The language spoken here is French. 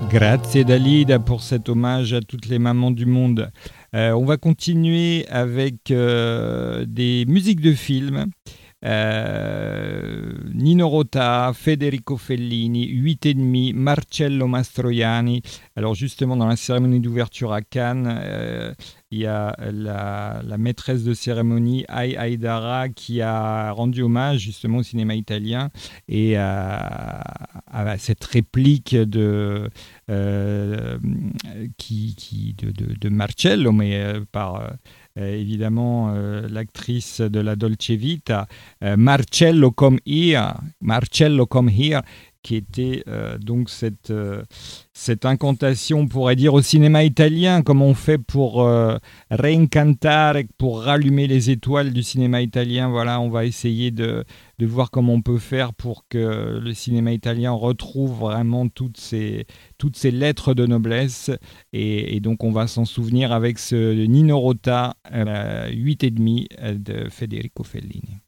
Grazie Dalida pour cet hommage à toutes les mamans du monde. On va continuer avec des musiques de films. Nino Rota, Federico Fellini, 8 et demi, Marcello Mastroianni. Alors justement, dans la cérémonie d'ouverture à Cannes, il y a la maîtresse de cérémonie, Aïdara, qui a rendu hommage justement au cinéma italien et à cette réplique de Marcello, mais par évidemment l'actrice de la Dolce Vita, Marcello Come Here, qui était donc cette incantation, on pourrait dire, au cinéma italien, comme on fait pour réincantare, pour rallumer les étoiles du cinéma italien. Voilà, on va essayer de voir comment on peut faire pour que le cinéma italien retrouve vraiment toutes ces lettres de noblesse. Et donc, on va s'en souvenir avec ce Nino Rota, 8 et demi de Federico Fellini.